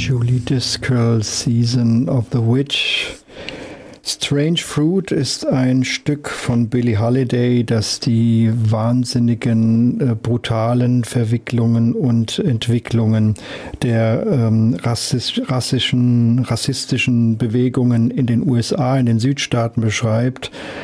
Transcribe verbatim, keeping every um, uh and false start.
Julie Driscoll, Season of the Witch. Strange Fruit ist ein Stück von Billie Holiday, das die wahnsinnigen, äh, brutalen Verwicklungen und Entwicklungen der ähm, rassisch, rassischen, rassistischen Bewegungen in den U S A, in den Südstaaten beschreibt.